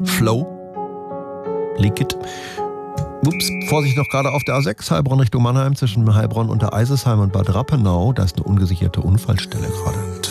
Flow. Liquid. Ups, Vorsicht noch gerade auf der A6, Heilbronn Richtung Mannheim, zwischen Heilbronn und der Eisesheim und Bad Rappenau. Da ist eine ungesicherte Unfallstelle gerade.